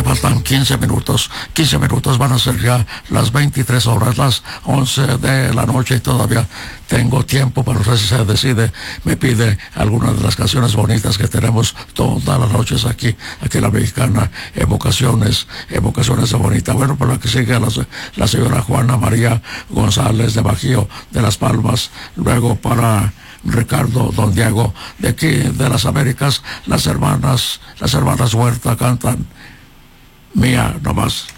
faltan 15 minutos, van a ser ya las 23 horas, las 11 de la noche, y todavía tengo tiempo, pero no sé si se decide, me pide alguna de las canciones bonitas que tenemos todas las noches aquí en La Mexicana, evocaciones de bonita. Bueno, por la que sigue la señora Juana María González de Bajío de Las Palmas, luego para Ricardo Don Diego de aquí de las Américas, las hermanas Huerta cantan Mía Nomás.